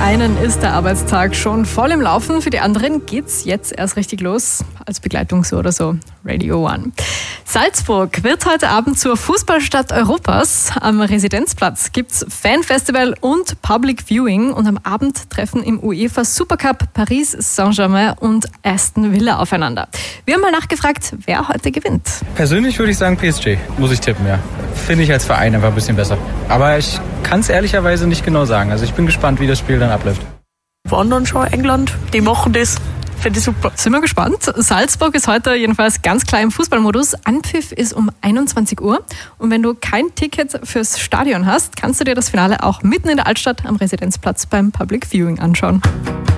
einen ist der Arbeitstag schon voll im Laufen, für die anderen geht's jetzt erst richtig los. Als Begleitung so oder so, Radio One. Salzburg wird heute Abend zur Fußballstadt Europas. Am Residenzplatz gibt's Fanfestival und Public Viewing und am Abend treffen im UEFA Supercup Paris Saint-Germain und Aston Villa aufeinander. Wir haben mal nachgefragt, wer heute gewinnt. Persönlich würde ich sagen PSG, muss ich tippen, ja. Finde ich als Verein einfach ein bisschen besser. Aber ich kann es ehrlicherweise nicht genau sagen. Also ich bin gespannt, wie das Spiel dann abläuft. Wandern schon England, die machen das. Finde ich super. Sind wir gespannt. Salzburg ist heute jedenfalls ganz klar im Fußballmodus. Anpfiff ist um 21 Uhr. Und wenn du kein Ticket fürs Stadion hast, kannst du dir das Finale auch mitten in der Altstadt am Residenzplatz beim Public Viewing anschauen.